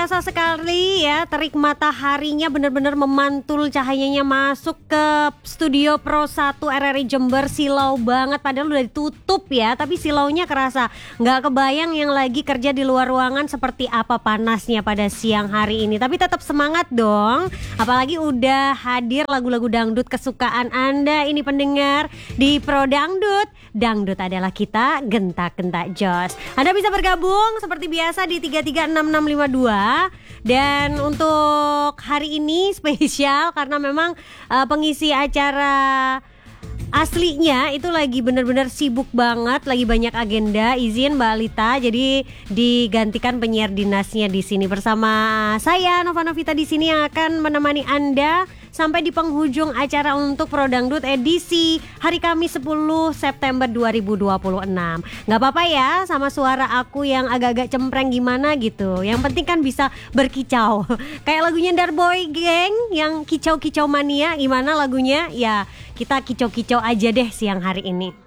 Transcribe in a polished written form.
terasa sekali ya, terik mataharinya benar-benar memantul, cahayanya masuk ke studio Pro 1 RRI Jember. Silau banget, padahal udah ditutup ya, tapi silaunya kerasa. Nggak kebayang yang lagi kerja di luar ruangan seperti apa panasnya pada siang hari ini. Tapi tetap semangat dong, apalagi udah hadir lagu-lagu dangdut kesukaan Anda ini pendengar di Pro Dangdut. Dangdut adalah kita, gentak-gentak jos. Anda bisa bergabung seperti biasa di 336652. Dan untuk hari ini spesial karena memang pengisi acara aslinya itu lagi benar-benar sibuk banget, lagi banyak agenda. Izin Mbak Alita, jadi digantikan penyiar dinasnya di sini bersama saya Nova Novita di sini yang akan menemani Anda sampai di penghujung acara untuk Pro Dangdut edisi hari Kamis 10 September 2026. Gak apa-apa ya sama suara aku yang agak-agak cempreng gimana gitu. Yang penting kan bisa berkicau. Kayak lagunya Darboy Gang yang kicau-kicau mania. Gimana lagunya? Ya kita kicau-kicau aja deh siang hari ini.